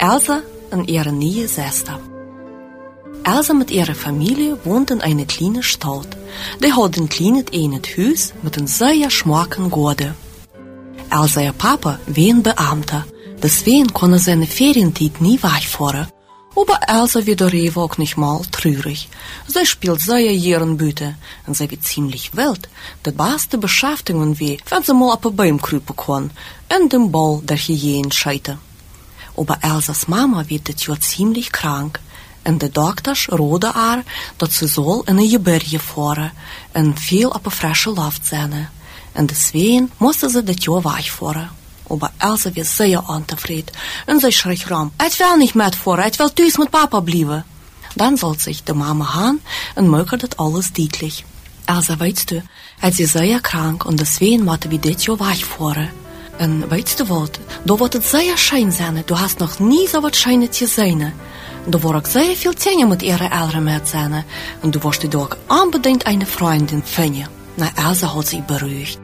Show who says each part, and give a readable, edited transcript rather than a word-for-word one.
Speaker 1: Elsa und ihre neue Schwester. Elsa mit ihrer Familie wohnt in einer kleinen Stadt. Die hat ein kleines Haus mit einem sehr schmacken Garten. Elsa ihr Papa war ein Beamter, deswegen konnte seine Ferienzeit nie wegfahren. Aber Elsa wird darüber auch nicht mal traurig. Sie spielt sehr gern Büte und sie wird ziemlich wild. Die beste Beschäftigung wie, wenn sie mal auf einen Baum kriepen kann, in dem Ball der Hyänen scheiden. Aber Elsas Mama wird das Jahr ziemlich krank. Und de dokters raden haar dat ze zal in een gebirge fahren en veel op een frische lucht zijn. En deswegen moesten ze dit jaar wegfahren. Aber Elsa war sehr unzufrieden und sie schrie rum, ich will nicht mitfahren, ich will thuis mit Papa bleiben. Dann soll sich die Mama haben und möchte das alles deutlich. Elsa, weißt du, sie ist sehr krank und deswegen müssen wir dit Jahr wegfahren. Und weißt du was, da wird es sehr schön sein, du hast noch nie so was Schönes gesehen. Da war auch sehr viel Zeit mit ihren Eltern mit sein und du wirst dir auch unbedingt eine Freundin finden. Na, Elsa hat sich beruhigt.